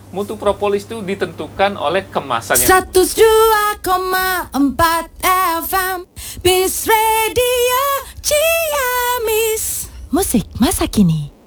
mutu propolis itu ditentukan oleh kemasannya. 102,4 FM Peace Radio Ciamis. Musik masa kini.